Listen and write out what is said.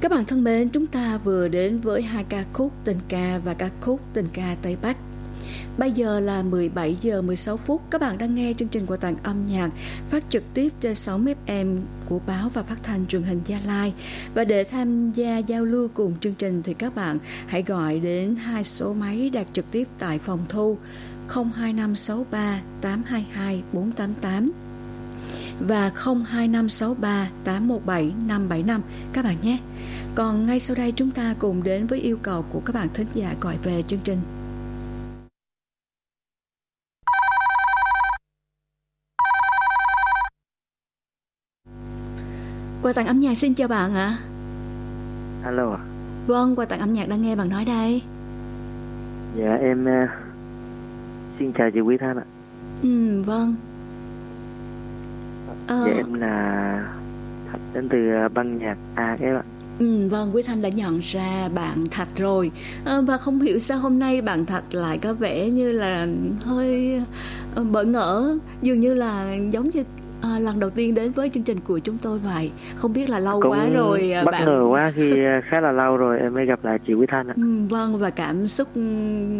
Các bạn thân mến, chúng ta vừa đến với hai ca khúc Tình Ca và ca khúc Tình Ca Tây Bắc. Bây giờ là 17 giờ 16 phút. Các bạn đang nghe chương trình Quà tặng âm nhạc phát trực tiếp trên 6 FM của báo và phát thanh truyền hình Gia Lai. Và để tham gia giao lưu cùng chương trình thì các bạn hãy gọi đến hai số máy đặt trực tiếp tại phòng thu 02563 822 488 và 02563 817 575 các bạn nhé. Còn ngay sau đây chúng ta cùng đến với yêu cầu của các bạn thính giả gọi về chương trình. Quà tặng âm nhạc xin chào bạn ạ. Alo. Vâng, Quà tặng âm nhạc đang nghe bạn nói đây. Dạ em xin chào chị Quý Thanh ạ. Vâng. Dạ em là Thạch đến từ ban nhạc A các bạn. Vâng, Quý Thanh đã nhận ra bạn Thạch rồi. Và không hiểu sao hôm nay bạn Thạch lại có vẻ như là hơi bỡ ngỡ, dường như là giống như lần đầu tiên đến với chương trình của chúng tôi vậy. Không biết là lâu cũng quá rồi bất ngờ quá khi khá là lâu rồi em mới gặp lại chị Quý Thanh ạ. Vâng, và cảm xúc